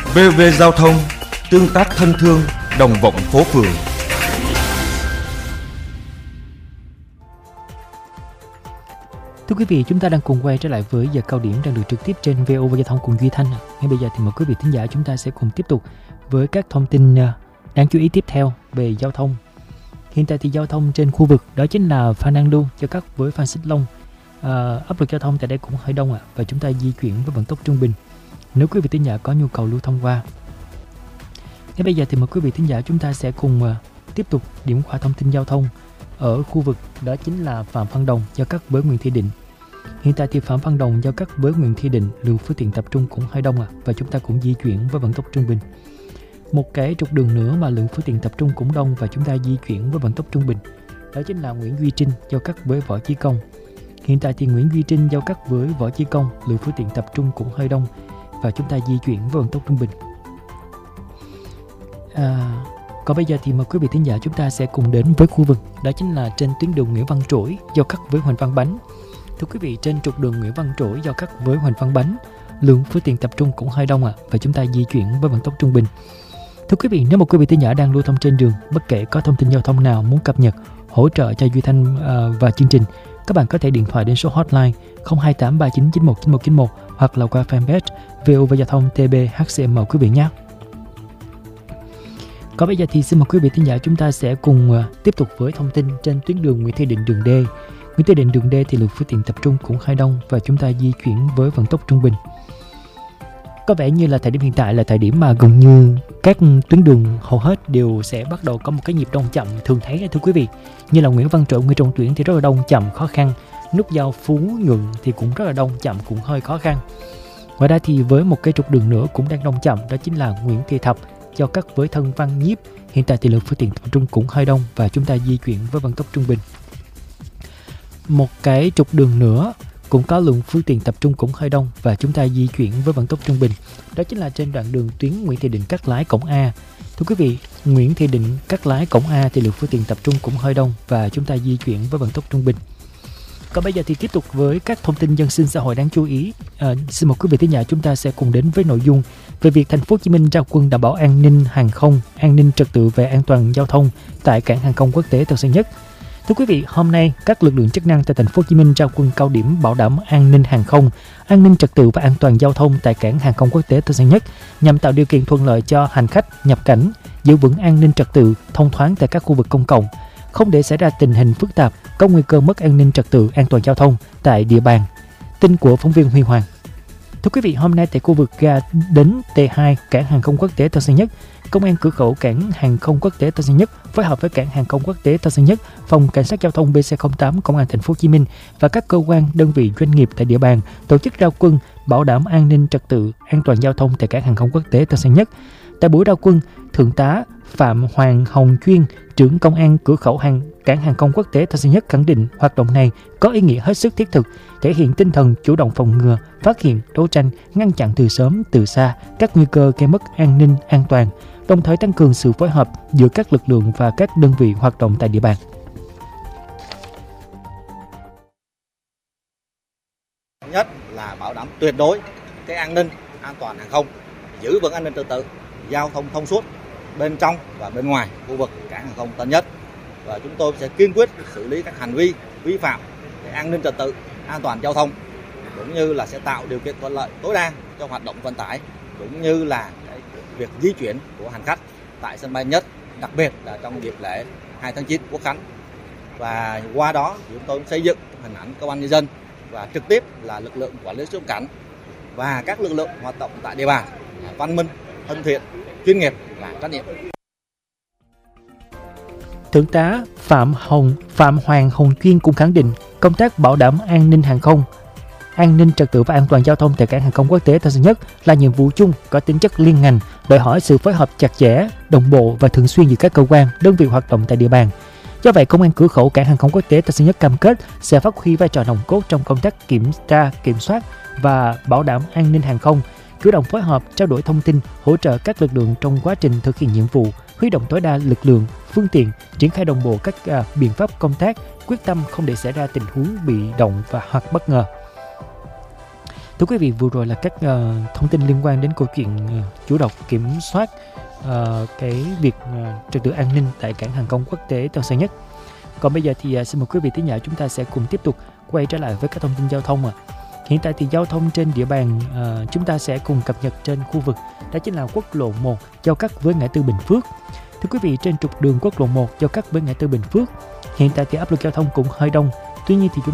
VV Giao thông, tương tác thân thương, đồng vọng phố phường. Thưa quý vị, chúng ta đang cùng quay trở lại với giờ cao điểm đang được trực tiếp trên VOV Giao thông cùng Duy Thanh. Ngay bây giờ thì mời quý vị thính giả chúng ta sẽ cùng tiếp tục với các thông tin đáng chú ý tiếp theo về giao thông. Hiện tại thì giao thông trên khu vực đó chính là Phan Đăng Lưu giao cắt với Phan Xích Long. Áp lực giao thông tại đây cũng hơi đông và chúng ta di chuyển với vận tốc trung bình nếu quý vị thính giả có nhu cầu lưu thông qua. Ngay bây giờ thì mời quý vị thính giả chúng ta sẽ cùng tiếp tục điểm qua thông tin giao thông ở khu vực đó chính là Phạm Văn Đồng giao cắt với Nguyễn Thị Định. Hiện tại thì Phạm Văn Đồng giao cắt với Nguyễn Thị Định, lượng phương tiện tập trung cũng hơi đông và chúng ta cũng di chuyển với vận tốc trung bình. Một cái trục đường nữa mà lượng phương tiện tập trung cũng đông và chúng ta di chuyển với vận tốc trung bình đó chính là Nguyễn Duy Trinh giao cắt với Võ Chí Công. Hiện tại thì Nguyễn Duy Trinh giao cắt với Võ Chí Công, lượng phương tiện tập trung cũng hơi đông và chúng ta di chuyển với vận tốc trung bình. Còn bây giờ thì mời quý vị thính giả chúng ta sẽ cùng đến với khu vực đó chính là trên tuyến đường Nguyễn Văn Trỗi giao cắt với Huỳnh Văn Bánh. Thưa quý vị, trên trục đường Nguyễn Văn Trỗi giao cắt với Huỳnh Văn Bánh, lượng phương tiện tập trung cũng hơi đông và chúng ta di chuyển với vận tốc trung bình. Thưa quý vị, nếu một quý vị thính giả đang lưu thông trên đường, bất kể có thông tin giao thông nào muốn cập nhật, hỗ trợ cho Duy Thanh và chương trình, các bạn có thể điện thoại đến số hotline 02839919191 hoặc là qua fanpage VOV Giao thông TBHCM quý vị nhé. Còn bây giờ thì xin mời quý vị thính giả chúng ta sẽ cùng tiếp tục với thông tin trên tuyến đường Nguyễn Thị Định đường D. Nguyễn Thị Định đường D thì lượng phương tiện tập trung cũng hơi đông và chúng ta di chuyển với vận tốc trung bình. Có vẻ như là thời điểm hiện tại là thời điểm mà gần như các tuyến đường hầu hết đều sẽ bắt đầu có một cái nhịp đông chậm thường thấy thưa quý vị. Như là Nguyễn Văn Trỗi, Nguyễn Trọng Tuyển thì rất là đông chậm khó khăn. Nút giao Phú Nhuận thì cũng rất là đông chậm cũng hơi khó khăn. Ngoài ra thì với một cái trục đường nữa cũng đang đông chậm đó chính là Nguyễn Thị Thập giao cắt với Thân Văn Nhiếp. Hiện tại thì lượng phương tiện tập trung cũng hơi đông và chúng ta di chuyển với vận tốc trung bình. Một cái trục đường nữa cũng có lượng phương tiện tập trung cũng hơi đông và chúng ta di chuyển với vận tốc trung bình. Đó chính là trên đoạn đường tuyến Nguyễn Thị Định Cát Lái cổng A. Thưa quý vị, Nguyễn Thị Định Cát Lái cổng A thì lượng phương tiện tập trung cũng hơi đông và chúng ta di chuyển với vận tốc trung bình. Còn bây giờ thì tiếp tục với các thông tin dân sinh xã hội đáng chú ý. Xin mời quý vị thính giả chúng ta sẽ cùng đến với nội dung về việc thành phố Hồ Chí Minh ra quân đảm bảo an ninh hàng không, an ninh trật tự về an toàn giao thông tại cảng hàng không quốc tế Tân Sơn Nhất. Thưa quý vị, hôm nay các lực lượng chức năng tại thành phố Hồ Chí Minh ra quân cao điểm bảo đảm an ninh hàng không, an ninh trật tự và an toàn giao thông tại cảng hàng không quốc tế Tân Sơn Nhất nhằm tạo điều kiện thuận lợi cho hành khách nhập cảnh, giữ vững an ninh trật tự, thông thoáng tại các khu vực công cộng, không để xảy ra tình hình phức tạp, có nguy cơ mất an ninh trật tự, an toàn giao thông tại địa bàn. Tin của phóng viên Huy Hoàng. Thưa quý vị, hôm nay tại khu vực ga đến T2 cảng hàng không quốc tế Tân Sơn Nhất, Công an cửa khẩu cảng hàng không quốc tế Tân Sơn Nhất phối hợp với cảng hàng không quốc tế Tân Sơn Nhất, phòng cảnh sát giao thông BC08 Công an thành phố Hồ Chí Minh và các cơ quan đơn vị doanh nghiệp tại địa bàn tổ chức ra quân bảo đảm an ninh trật tự, an toàn giao thông tại cảng hàng không quốc tế Tân Sơn Nhất. Tại buổi ra quân, Thượng tá Phạm Hoàng Hồng Chuyên, trưởng Công an cửa khẩu cảng hàng không quốc tế Tân Sơn Nhất khẳng định hoạt động này có ý nghĩa hết sức thiết thực, thể hiện tinh thần chủ động phòng ngừa, phát hiện, đấu tranh, ngăn chặn từ sớm từ xa các nguy cơ gây mất an ninh an toàn, đồng thời tăng cường sự phối hợp giữa các lực lượng và các đơn vị hoạt động tại địa bàn. Nhất là bảo đảm tuyệt đối cái an ninh, an toàn hàng không, giữ vững an ninh trật tự, giao thông thông suốt bên trong và bên ngoài khu vực cảng hàng không Tân Nhất. Và chúng tôi sẽ kiên quyết xử lý các hành vi vi phạm về an ninh trật tự, an toàn giao thông, cũng như là sẽ tạo điều kiện thuận lợi tối đa cho hoạt động vận tải, cũng như là việc di chuyển của hành khách tại sân bay Nhất, đặc biệt là trong dịp lễ 2 tháng 9 Quốc khánh. Và qua đó chúng tôi xây dựng hình ảnh công an nhân dân và trực tiếp là lực lượng quản lý xuất nhập cảnh và các lực lượng hoạt động tại địa bàn văn minh, thân thiện, chuyên nghiệp và trách nhiệm. Thượng tá Phạm Hoàng Hồng Chuyên cũng khẳng định công tác bảo đảm an ninh hàng không, an ninh trật tự và an toàn giao thông tại cảng hàng không quốc tế Tân Sơn Nhất là nhiệm vụ chung có tính chất liên ngành, đòi hỏi sự phối hợp chặt chẽ, đồng bộ và thường xuyên giữa các cơ quan, đơn vị hoạt động tại địa bàn. Do vậy, Công an cửa khẩu cảng hàng không quốc tế Tân Sơn Nhất cam kết sẽ phát huy vai trò nòng cốt trong công tác kiểm tra, kiểm soát và bảo đảm an ninh hàng không, chủ động phối hợp, trao đổi thông tin, hỗ trợ các lực lượng trong quá trình thực hiện nhiệm vụ, huy động tối đa lực lượng, phương tiện, triển khai đồng bộ các biện pháp công tác, quyết tâm không để xảy ra tình huống bị động và hoặc bất ngờ. Thưa quý vị, vừa rồi là các thông tin liên quan đến câu chuyện chủ động kiểm soát cái việc trật tự an ninh tại cảng hàng không quốc tế Tân Sơn Nhất. Còn bây giờ thì xin mời quý vị thính giả chúng ta sẽ cùng tiếp tục quay trở lại với các thông tin giao thông. Hiện tại thì giao thông trên địa bàn chúng ta sẽ cùng cập nhật trên khu vực, đó chính là quốc lộ 1 giao cắt với ngã tư Bình Phước. Thưa quý vị, trên trục đường quốc lộ 1 giao cắt với ngã tư Bình Phước, hiện tại thì áp lực giao thông cũng hơi đông. Tuy nhiên thì chúng